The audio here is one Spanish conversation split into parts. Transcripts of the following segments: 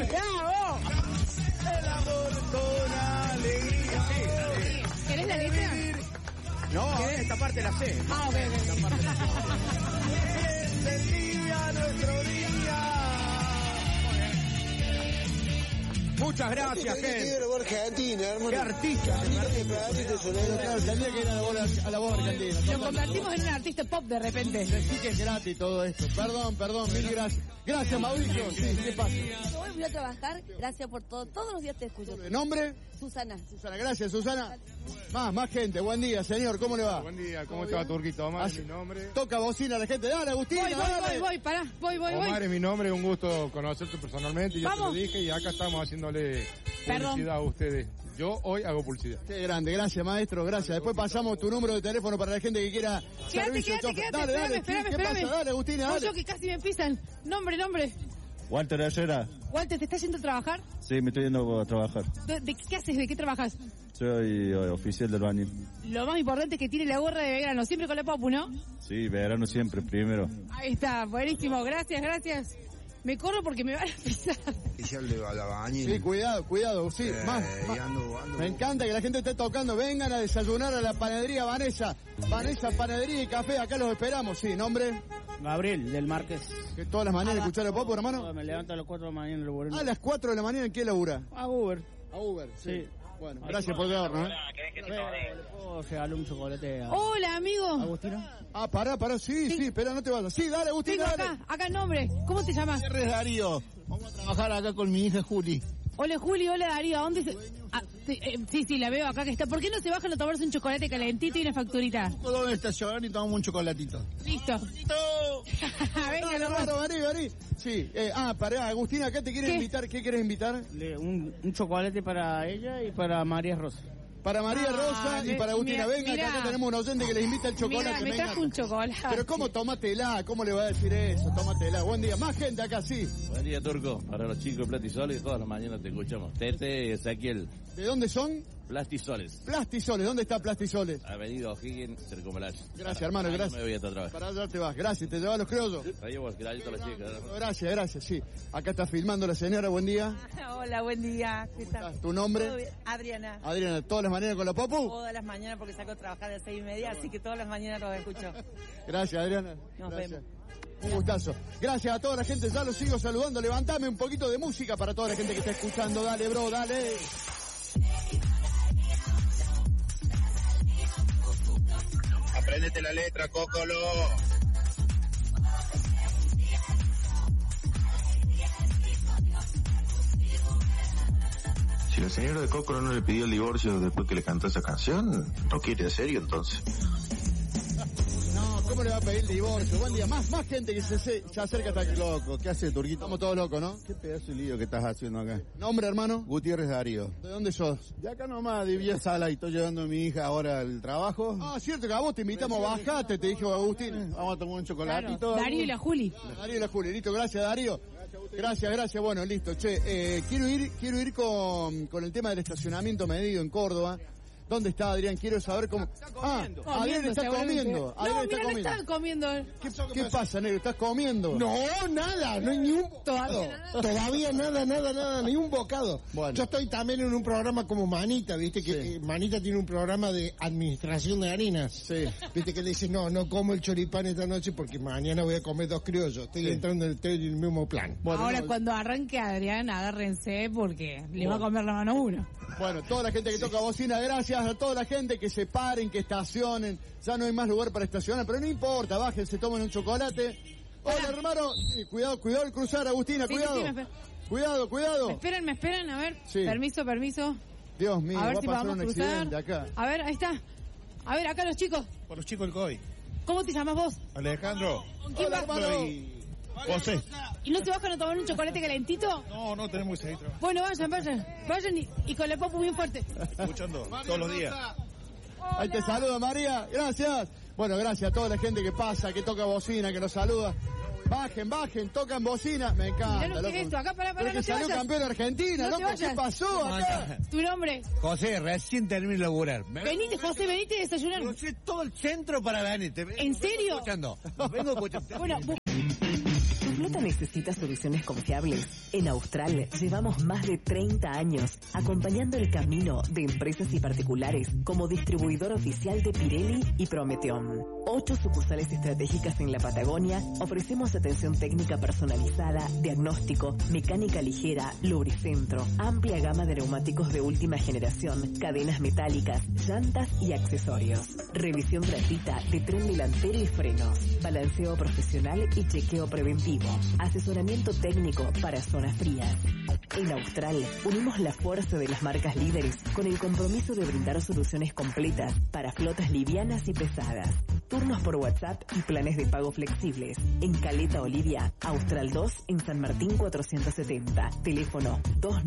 ¡Bravo! El amor con alegría. Sí. ¿Querés la letra? No, esta parte la sé. Ah, ok. Es el día, nuestro día. Muchas gracias, gente. Argentina, hermano. Qué artista. Tendría que ir a la voz argentina. Lo convertimos en un artista pop de repente. Sí que es gratis todo esto. Perdón, mil gracias. Gracias, Mauricio. Sí, ¿qué pasa? Hoy voy a trabajar, gracias por todo. Todos los días te escucho. ¿De nombre? Susana. Susana, gracias, Susana. Más gente. Buen día, señor. ¿Cómo le va? Buen día, ¿cómo está, Turquito? Omar es mi nombre. Toca bocina a la gente. Dale, Agustín. Voy, pará. Voy. Omar es mi nombre, un gusto conocerte personalmente. Ya te lo dije y acá estamos haciéndole publicidad a ustedes. Yo hoy hago publicidad. Qué grande, gracias, maestro, gracias. Después pasamos tu número de teléfono para la gente que quiera servicio. Quédate. Dale, Espérame. ¿qué pasa? Dale, Agustín, dale. Yo que casi me pisan. Nombre. Walter Herrera. Walter, ¿te estás yendo a trabajar? Sí, me estoy yendo a trabajar. ¿De qué haces? ¿De qué trabajas? Soy oficial del bañil. Lo más importante es que tiene la gorra de verano, siempre con la Popu, ¿no? Sí, verano siempre, primero. Ahí está, buenísimo, gracias. Me corro porque me van a pisar. Oficial de Balabañil. Sí, cuidado, sí, más. Ando. Me encanta que la gente esté tocando. Vengan a desayunar a la panadería Vanessa. Vanessa, panadería y café, acá los esperamos. Sí, nombre. Gabriel, del Márquez. Que todas las mañanas escuchar el Popo, hermano. Me levanto a las 4 de la mañana. A las 4 de la mañana, ¿en qué labura? A Uber. A Uber, Sí. Bueno, gracias por darnos, ¿Le puedo regalar un chocolate a Hola, amigo. Agustina? Ah, pará, sí, espera, no te vayas. Sí, dale, Agustín, Tengo dale. acá el nombre. ¿Cómo te llamas? Es Darío. Vamos a trabajar acá con mi hija Juli. Hola, Juli, hola, Darío. ¿A dónde se...? Sí, la veo acá que está. ¿Por qué no se bajan a tomarse un chocolate calentito y una facturita? Todos estacionar y tomamos un chocolatito. Listo. Venga, Vení. Sí, pará, Agustín, acá te quieren invitar. ¿Qué quieres invitar? Un chocolate para ella y para María Rosa. Para María Rosa y para Agustina. Venga, mirá. acá tenemos un oyente que les invita el chocolate. Me trajo un chocolate. Pero ¿cómo tómatela? ¿Cómo le va a decir eso? Tómatela. Buen día. Más gente acá, sí. Buen día, Turco. Para los chicos Plastisoles, todas las mañanas te escuchamos. Tete y Ezequiel. ¿De dónde son? Plastisoles. Plastisoles. ¿Dónde está Plastisoles? Avenida O'Higgins, Cercomalache. Gracias, hermano, gracias. Me voy a trabajar. Para allá te vas. Gracias, te llevas los criollos. Adiós, vos, gracias a las chicas. Gracias, sí. Acá está filmando la señora, buen día. Hola, buen día. ¿Qué tal? ¿Tu nombre? Adriana. Adriana, ¿todas las mañanas con la Popu? Todas las mañanas porque salgo a trabajar a 6:30, así que todas las mañanas los escucho. Gracias, Adriana. Nos vemos. Un gustazo. Gracias a toda la gente, ya los sigo saludando. Levantame un poquito de música para toda la gente que está escuchando. Dale, bro, dale. Apréndete la letra, Cócolo. Si la señora de Cócolo no le pidió el divorcio después que le cantó esa canción, no quiere serio entonces. No, ¿cómo le va a pedir el divorcio? Buen día, más gente que se acerca hasta aquí. Loco, ¿qué hace, Turquito? Estamos todos locos, ¿no? Qué pedazo de lío que estás haciendo acá. ¿Nombre, hermano? Gutiérrez Darío. ¿De dónde sos? De acá nomás, de Villa Sala, y estoy llevando a mi hija ahora al trabajo. Ah, cierto que a vos te invitamos, bajate, te dijo Agustín. Vamos a tomar un chocolatito. Claro. Darío y la Juli. Darío y la Juli, listo, gracias Darío. Gracias, bueno, listo. Che, quiero ir con el tema del estacionamiento medido en Córdoba. ¿Dónde está Adrián? Quiero saber cómo... Adrián está comiendo. No, mira, no están comiendo. ¿Qué pasa, negro? ¿Estás comiendo? No, nada, no hay ni un bocado. Todavía nada, ni un bocado. Bueno. Yo estoy también en un programa como Manita, viste que Manita tiene un programa de administración de harinas. Sí. Viste que le dice, no como el choripán esta noche porque mañana voy a comer 2 criollos. Estoy entrando en el mismo plan. Bueno, ahora cuando arranque Adrián, agárrense porque le va a comer la mano uno. Bueno, toda la gente que toca bocina, gracias a toda la gente que se paren, que estacionen. Ya no hay más lugar para estacionar, pero no importa, bájense, tomen un chocolate. Hola, hermano. Cuidado al cruzar, Agustina, cuidado. Cuidado. Me esperan, a ver. Sí. Permiso. Dios mío, a ver va si a pasar podemos un cruzar. accidente acá. A ver, ahí está. A ver, acá los chicos. Por los chicos del COI. ¿Cómo te llamas vos? Alejandro. ¿Con quién vas? José. ¿Y no se bajan a tomar un chocolate calentito? No tenemos que seguir trabajando. Bueno, vayan y con la Popu bien fuerte. Escuchando todos los días. Ahí te saluda María, gracias. Bueno, gracias a toda la gente que pasa, que toca bocina, que nos saluda. Bajen, tocan bocina, me encanta. Mirá lo que es esto, acá para, Pero no que te salió vayas. campeón Argentina, No te loco, ¿qué vayas. pasó acá? ¿Tu nombre? José, recién terminé de laburar. Venite, José, venite a desayunar. Crucé todo el centro para venirte. ¿En serio? Escuchando. Vengo escuchando. Bueno, flota necesita soluciones confiables. En Austral llevamos más de 30 años acompañando el camino de empresas y particulares como distribuidor oficial de Pirelli y Prometeon. 8 sucursales estratégicas en la Patagonia. Ofrecemos atención técnica personalizada, diagnóstico, mecánica ligera, lubricentro, amplia gama de neumáticos de última generación, cadenas metálicas, llantas y accesorios. Revisión gratuita de tren delantero y frenos, balanceo profesional y chequeo preventivo, asesoramiento técnico para zonas frías. En Austral unimos la fuerza de las marcas líderes con el compromiso de brindar soluciones completas para flotas livianas y pesadas. Turnos por WhatsApp y planes de pago flexibles. En Caleta Olivia, Austral 2 en San Martín 470. Teléfono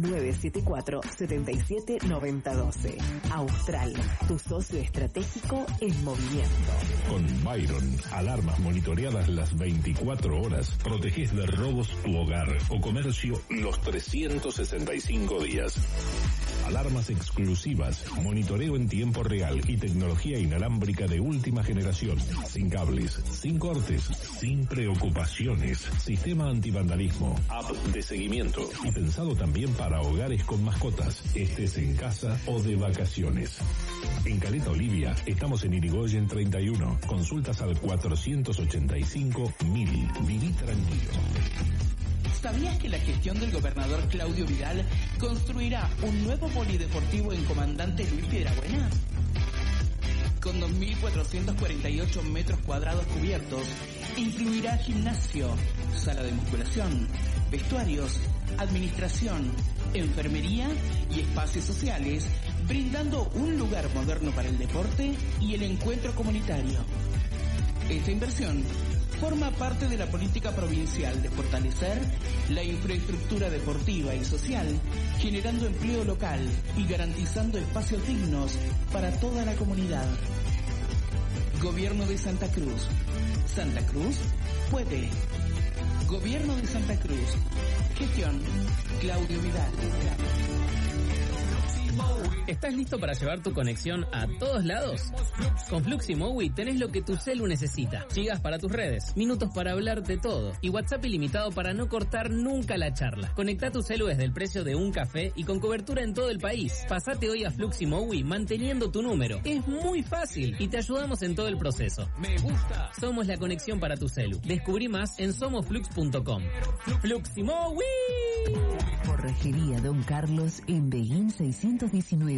2974-779012. Austral, tu socio estratégico en movimiento. Con Byron, alarmas monitoreadas las 24 horas. Protegés de robos tu hogar o comercio los 365 días. Alarmas exclusivas, monitoreo en tiempo real y tecnología inalámbrica de última generación. Sin cables, sin cortes, sin preocupaciones. Sistema antivandalismo, app de seguimiento y pensado también para hogares con mascotas, estés en casa o de vacaciones. En Caleta Olivia estamos en Irigoyen 31. Consultas al 485.000. Viví tranquilo. ¿Sabías que la gestión del gobernador Claudio Vidal construirá un nuevo polideportivo en Comandante Luis Piedrabuena? Con 2.448 metros cuadrados cubiertos, incluirá gimnasio, sala de musculación, vestuarios, administración, enfermería y espacios sociales, brindando un lugar moderno para el deporte y el encuentro comunitario. Esta inversión forma parte de la política provincial de fortalecer la infraestructura deportiva y social, generando empleo local y garantizando espacios dignos para toda la comunidad. Gobierno de Santa Cruz. Santa Cruz puede. Gobierno de Santa Cruz. Gestión Claudio Vidal. ¿Estás listo para llevar tu conexión a todos lados? Con Fluximowi tenés lo que tu celu necesita. Gigas para tus redes, minutos para hablar de todo y WhatsApp ilimitado para no cortar nunca la charla. Conectá tu celu desde el precio de un café y con cobertura en todo el país. Pasate hoy a Fluximowi manteniendo tu número. Es muy fácil y te ayudamos en todo el proceso. Me gusta. Somos la conexión para tu celu. Descubrí más en somosflux.com. Fluximowi. Forrajería Don Carlos en Beguín 619.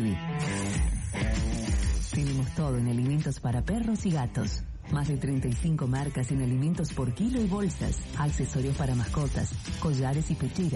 Tenemos todo en alimentos para perros y gatos. Más de 35 marcas en alimentos por kilo y bolsas, accesorios para mascotas, collares y pecheras.